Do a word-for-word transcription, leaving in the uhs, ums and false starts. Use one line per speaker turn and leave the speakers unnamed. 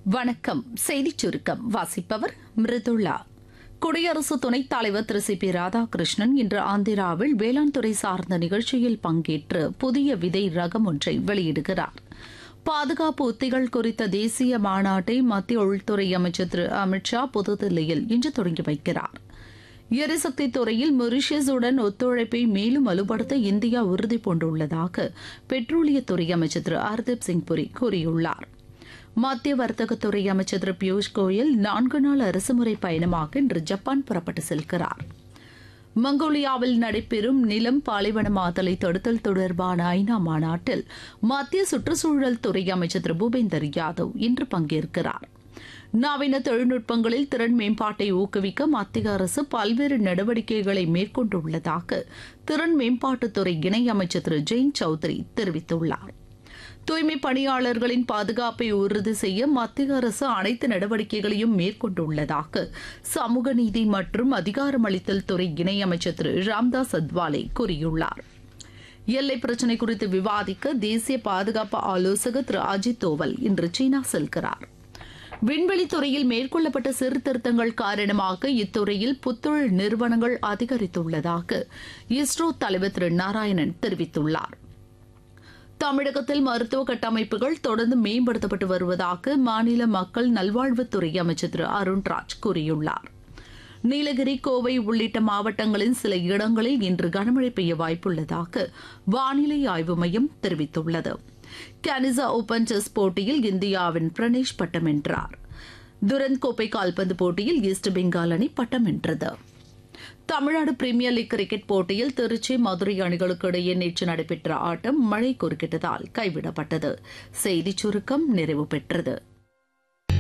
வணக்கம். செய்திச் சுருக்கம் வாசிப்பவர் மிருதுளா. குடியரசு துணைத் தலைவர் திரு சி பி ராதாகிருஷ்ணன் இன்று ஆந்திராவில் வேளாண் துறை சார்ந்த நிகழ்ச்சியில் பங்கேற்று புதிய விதை ரகம் ஒன்றை வெளியிடுகிறார். பாதுகாப்பு உத்திகள் குறித்த தேசிய மாநாட்டை மத்திய உள்துறை அமைச்சர் திரு அமித் ஷா புதுதில்லியில் இன்று தொடங்கி வைக்கிறார். எரிசக்தி துறையில் மொரீஷியஸுடன் ஒத்துழைப்பை மேலும் வலுப்படுத்த இந்தியா உறுதி பூண்டுள்ளதாக பெட்ரோலியத்துறை அமைச்சர் திரு ஹர்தீப் சிங் புரி கூறியுள்ளார். மத்திய வர்த்தகத்துறை அமைச்சர் திரு பியூஷ் கோயல் நான்கு நாள் அரசுமுறை பயணமாக இன்று ஜப்பான் புறப்பட்டு செல்கிறார். மங்கோலியாவில் நடைபெறும் நிலம் பாலைவனமாதலை தடுத்தல் தொடர்பான ஐநா மாநாட்டில் மத்திய சுற்றுச்சூழல் துறை அமைச்சர் திரு பூபேந்தர் யாதவ் இன்று பங்கேற்கிறார். நவீன தொழில்நுட்பங்களில் திறன் மேம்பாட்டை ஊக்குவிக்க மத்திய அரசு பல்வேறு நடவடிக்கைகளை மேற்கொண்டுள்ளதாக திறன் மேம்பாட்டுத்துறை இணையமைச்சர் திரு ஜெயந்த் சௌத்ரி தெரிவித்துள்ளார். தூய்மை பணியாளர்களின் பாதுகாப்பை உறுதி செய்ய மத்திய அரசு அனைத்து நடவடிக்கைகளையும் மேற்கொண்டுள்ளதாக சமூக நீதி மற்றும் அதிகாரமளித்தல் துறை இணையமைச்சர் திரு ராம்தாஸ் அத்வாலே கூறியுள்ளார். எல்லை பிரச்சினை குறித்து விவாதிக்க தேசிய பாதுகாப்பு ஆலோசகர் திரு அஜித் தோவல் இன்று சீனா செல்கிறார். விண்வெளித்துறையில் மேற்கொள்ளப்பட்ட சீர்திருத்தங்கள் காரணமாக இத்துறையில் புத்தொழில் நிறுவனங்கள் அதிகரித்துள்ளதாக இஸ்ரோ தலைவர் திரு நாராயணன் தெரிவித்துள்ளார். தமிழகத்தில் மருத்துவ கட்டமைப்புகள் தொடர்ந்து மேம்படுத்தப்பட்டு வருவதாக மாநில மக்கள் நல்வாழ்வுத்துறை அமைச்சர் திரு அருண்ராஜ் கூறியுள்ளார். நீலகிரி, கோவை உள்ளிட்ட மாவட்டங்களின் சில இடங்களில் இன்று கனமழை பெய்ய வாய்ப்புள்ளதாக வானிலை ஆய்வு மையம் தெரிவித்துள்ளது. கனிசா ஓபன் செஸ் போட்டியில் இந்தியாவின் பிரணேஷ் பட்டம் வென்றார். துரந்த் கோப்பை கால்பந்து போட்டியில் ஈஸ்ட் பெங்கால் அணி பட்டம் வென்றது. தமிழ்நாடு பிரீமியர் லீக் கிரிக்கெட் போட்டியில் திருச்சி, மதுரை அணிகளுக்கு இடையே நேற்று நடைபெற்ற ஆட்டம் மழை குறுக்கிட்டதால் கைவிடப்பட்டது. செய்திச் சுருக்கம் நிறைவு பெற்றது.